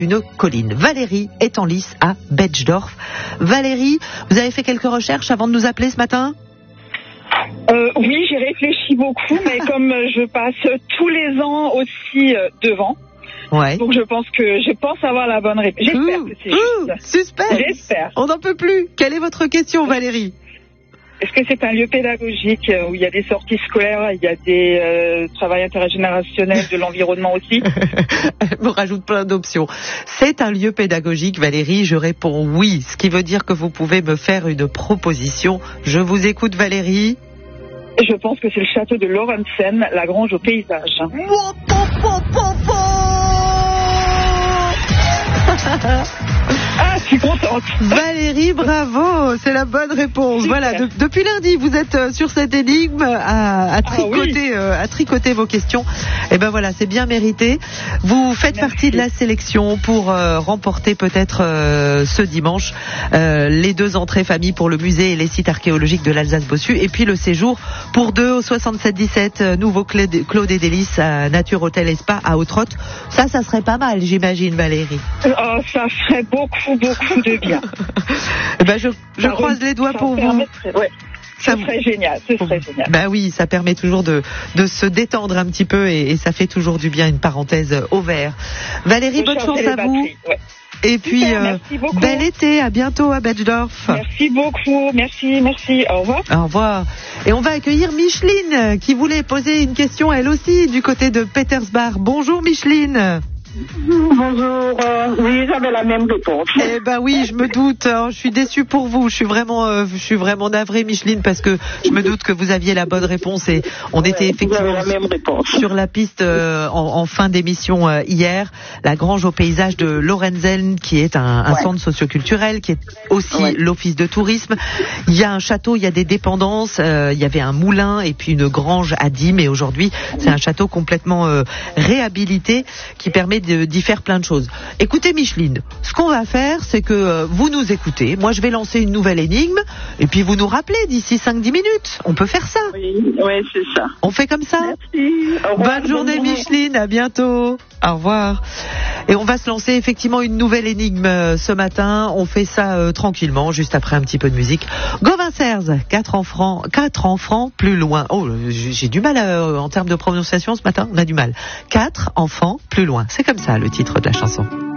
une colline. Valérie est en lice à Betschdorf. Valérie, vous avez fait quelques recherches avant de nous appeler ce matin ? Oui, j'ai réfléchi beaucoup, mais comme je passe tous les ans aussi devant, ouais. Donc je pense avoir la bonne réponse. J'espère que c'est juste. Suspense. J'espère. On n'en peut plus. Quelle est votre question, Valérie ? Est-ce que c'est un lieu pédagogique où il y a des sorties scolaires, il y a des travail intergénérationnel, de l'environnement aussi ? Elle me rajoute plein d'options. C'est un lieu pédagogique, Valérie. Je réponds oui, ce qui veut dire que vous pouvez me faire une proposition. Je vous écoute, Valérie. Je pense que c'est le château de Lorenzen, la grange au paysage. Ah, je suis contente. Valérie, bravo, c'est la bonne réponse. Super. Voilà, depuis lundi, vous êtes sur cette énigme à tricoter, à tricoter vos questions. Et ben voilà, c'est bien mérité. Vous faites partie de la sélection pour remporter peut-être ce dimanche les 2 entrées famille pour le musée et les sites archéologiques de l'Alsace-Bossu, et puis le séjour pour 2 au 77-17 nouveau Claude et Délices à Nature Hôtel et Spa à Autrotte. Ça serait pas mal, j'imagine, Valérie. Oh, ça ferait beaucoup de bien. Eh ben je croise les doigts pour vous. Ouais. Ce serait génial. Bah oui, ça permet toujours de se détendre un petit peu et ça fait toujours du bien, une parenthèse au vert. Valérie, bonne chance à vous. Ouais. Et puis, bel été, à bientôt à Betschdorf. Merci beaucoup, merci. Au revoir. Au revoir. Et on va accueillir Micheline, qui voulait poser une question elle aussi du côté de Petersbach. Bonjour Micheline. Bonjour, oui, j'avais la même réponse. Eh ben oui, je me doute. Je suis déçue pour vous. Je suis vraiment navrée, Micheline, parce que je me doute que vous aviez la bonne réponse et on était effectivement la même réponse. Sur la piste en fin d'émission hier. La grange au paysage de Lorenzen, qui est un centre socioculturel, qui est aussi l'office de tourisme. Il y a un château, il y a des dépendances, il y avait un moulin et puis une grange à Dîmes, et aujourd'hui c'est un château complètement réhabilité qui permet d'y faire plein de choses. Écoutez Micheline, ce qu'on va faire, c'est que vous nous écoutez. Moi, je vais lancer une nouvelle énigme et puis vous nous rappelez d'ici 5-10 minutes. On peut faire ça. Oui, c'est ça. On fait comme ça ? Merci. Au revoir. Bonne journée Micheline, à bientôt. Au revoir. Et on va se lancer effectivement une nouvelle énigme ce matin. On fait ça tranquillement, juste après un petit peu de musique. Gauvin Serres, 4 enfants plus loin. Oh, j'ai du mal en termes de prononciation ce matin, on a du mal. 4 enfants plus loin. C'est comme ça le titre de la chanson.